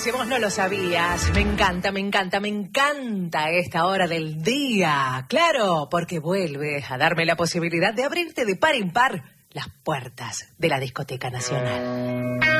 si vos no lo sabías. Me encanta, me encanta, me encanta esta hora del día. Claro, porque vuelve a darme la posibilidad de abrirte de par en par las puertas de la Discoteca Nacional.